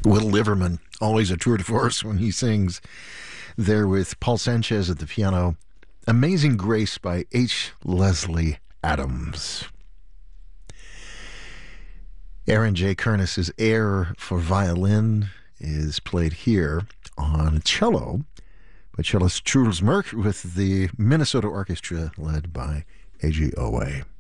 Will Liverman, always a tour de force when he sings there with Paul Sanchez at the piano. Amazing Grace by H. Leslie Adams. Aaron J. Kernis's Air for Violin is played here on cello by cellist Truls Mørk with the Minnesota Orchestra led by A.G. Owe.